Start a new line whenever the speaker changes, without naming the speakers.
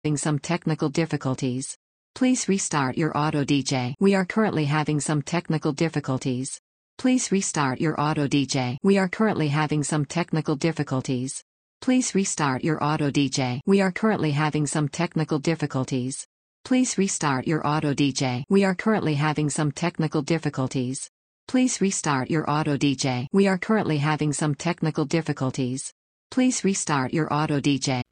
some technical difficulties. Please restart your auto DJ. We are currently having some technical difficulties. Please restart your auto DJ. We are currently having some technical difficulties. Please restart your auto DJ. We are currently having some technical difficulties. Please restart your auto DJ. We are currently having some technical difficulties. Please restart your auto DJ. We are currently having some technical difficulties. Please restart your auto DJ.